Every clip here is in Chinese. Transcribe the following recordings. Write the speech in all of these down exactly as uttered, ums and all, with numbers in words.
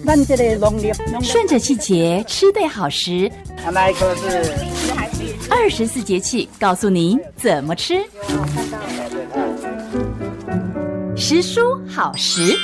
咱这个农历顺着季节吃对好食， 那一颗是二十四节气告诉您怎么吃。食蔬好食。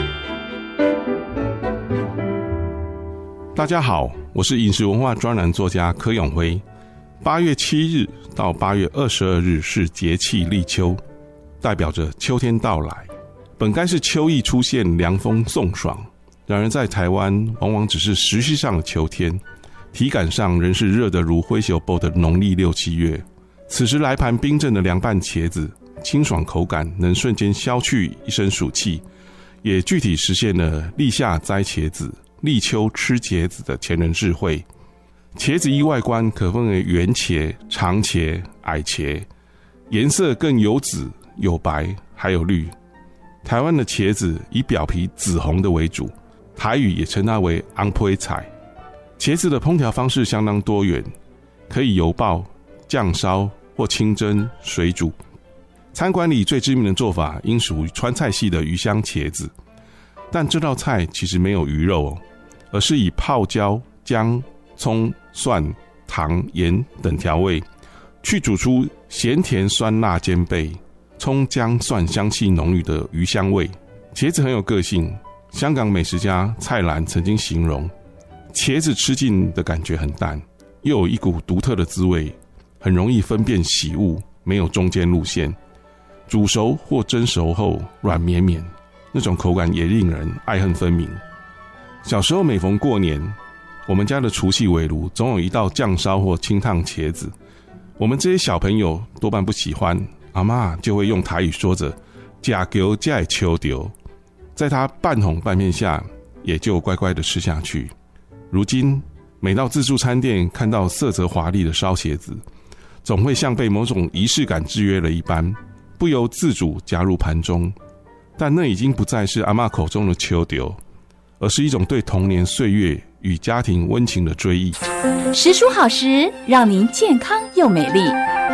大家好，我是饮食文化专栏作家柯永辉。八月七日到八月二十二日是节气立秋，代表着秋天到来。本该是秋意出现，凉风送爽，然而在台湾往往只是时序上的秋天，体感上仍是热得如灰熊爆的农历六七月。此时来盘冰镇的凉拌茄子，清爽口感能瞬间消去一身暑气，也具体实现了立夏摘茄子，立秋吃茄子的前人智慧。茄子依外观可分为圆茄、长茄、矮茄，颜色更有紫、有白，还有绿。台湾的茄子以表皮紫红的为主，台语也称它为昂胚菜。茄子的烹调方式相当多元，可以油爆、酱烧或清蒸、水煮。餐馆里最知名的做法应属于川菜系的鱼香茄子，但这道菜其实没有鱼肉哦，而是以泡椒、姜、葱、蒜、糖、盐等调味，去煮出咸甜酸辣兼备，葱姜蒜香气浓郁的鱼香味。茄子很有个性，香港美食家蔡澜曾经形容，茄子吃进的感觉很淡，又有一股独特的滋味，很容易分辨喜恶，没有中间路线。煮熟或蒸熟后软绵绵，那种口感也令人爱恨分明。小时候每逢过年，我们家的除夕围炉总有一道酱烧或清烫茄子，我们这些小朋友多半不喜欢，阿嬷就会用台语说着假球假秋丢，在它半红半面下，也就乖乖的吃下去。如今每到自助餐店看到色泽华丽的烧茄子，总会像被某种仪式感制约了一般，不由自主加入盘中。但那已经不再是阿嬷口中的秋丢，而是一种对童年岁月与家庭温情的追忆。 食蔬好食，让您健康又美丽。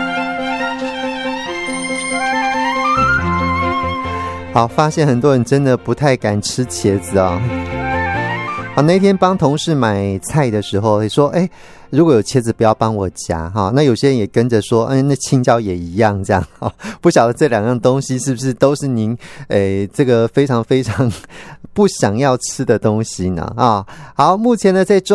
好，发现很多人真的不太敢吃茄子啊、哦。好，那天帮同事买菜的时候，说，哎，如果有茄子不要帮我夹哈。那有些人也跟着说，嗯，那青椒也一样这样哈。不晓得这两样东西是不是都是您，诶，这个非常非常不想要吃的东西呢？啊，好，目前呢在中。